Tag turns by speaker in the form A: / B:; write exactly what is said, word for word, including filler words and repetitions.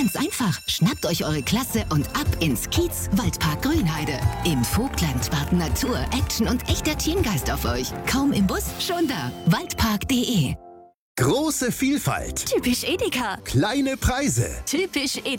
A: Ganz einfach. Schnappt euch eure Klasse und ab ins Kiez Waldpark Grünheide. Im Vogtland warten Natur, Action und echter Teamgeist auf euch. Kaum im Bus, schon da. waldpark punkt de.
B: Große Vielfalt.
C: Typisch Edeka.
B: Kleine Preise.
C: Typisch Edeka.